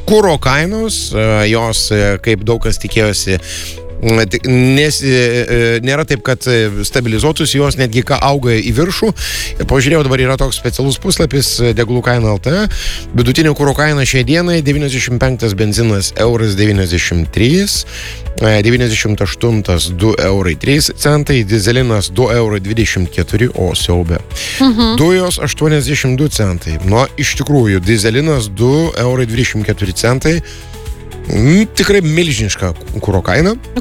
kuro kainos, jos, kaip daug kas tikėjosi, nėra taip, kad stabilizuotus, jos netgi auga į viršų. Pažiūrėjau, dabar yra toks specialus puslapis degalų kaina LT. Vidutinė kuro kaina šiai dienai 95 benzinas €93, 98 €2,03, dizelinas €2,24, o siaubė. Dujos 82 centai. Nu, iš tikrųjų, dizelinas €2,24. Tikrai milžiniška kuro kaina.